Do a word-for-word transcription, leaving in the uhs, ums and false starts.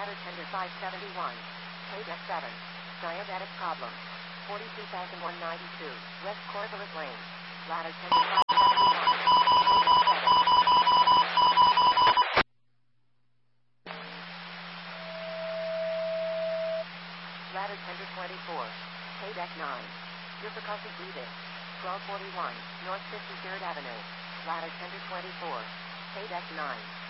Ladder tender five seventy-one. Paydeck seven. Diabetic problem. forty-two thousand one hundred ninety-two. West Corvallis Lane. Ladder tender five seventy-one. Paydeck seven. Ladder tender twenty-four. Paydeck nine. Difficulty breathing. twelve forty-one. North fifty-third Avenue. Ladder tender twenty-four. Paydeck nine.